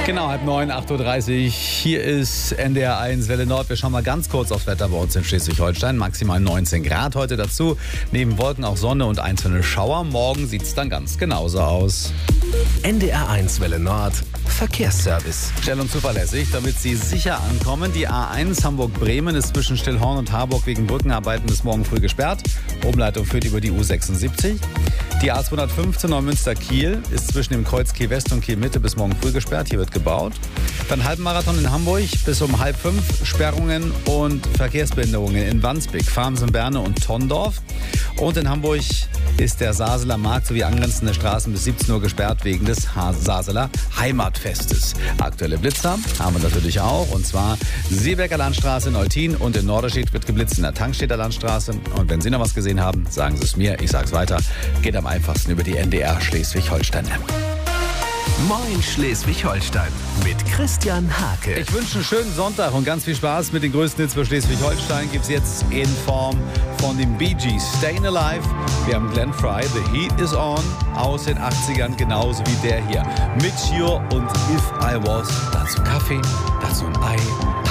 Genau, 8:30, 8:30 Uhr. Hier ist NDR 1 Welle Nord. Wir schauen mal ganz kurz aufs Wetter bei uns in Schleswig-Holstein. Maximal 19 Grad heute dazu. Neben Wolken auch Sonne und einzelne Schauer. Morgen sieht es dann ganz genauso aus. NDR 1 Welle Nord. Verkehrsservice. Schnell und zuverlässig, damit Sie sicher ankommen. Die A1 Hamburg-Bremen ist zwischen Stillhorn und Harburg wegen Brückenarbeiten bis morgen früh gesperrt. Umleitung führt über die U76. Die A215 Neumünster-Kiel ist zwischen dem Kreuz Kiel West und Kiel Mitte bis morgen früh gesperrt. Hier wird gebaut. Dann Halbmarathon in Hamburg bis um 4:30. Sperrungen und Verkehrsbehinderungen in Wandsbek, Farmsen-Berne und Tondorf. Und in Hamburg ist der Saseler Markt sowie angrenzende Straßen bis 17 Uhr gesperrt wegen des Saseler Heimatfestes. Aktuelle Blitzer haben wir natürlich auch. Und zwar Seeberger Landstraße in Eutin und in Norderstedt wird geblitzt in der Tankstädter Landstraße. Und wenn Sie noch was gesehen haben, sagen Sie es mir. Ich sage es weiter. Geht am einfachsten über die NDR Schleswig-Holstein-App. Moin Schleswig-Holstein mit Christian Hake. Ich wünsche einen schönen Sonntag und ganz viel Spaß mit den größten Hits für Schleswig-Holstein. Gibt es jetzt in Form von den Bee Gees, Stayin' Alive. Wir haben Glenn Frey, The Heat Is On, aus den 80ern, genauso wie der hier. Mit Cure und If I Was. Dazu Kaffee, dazu ein Ei.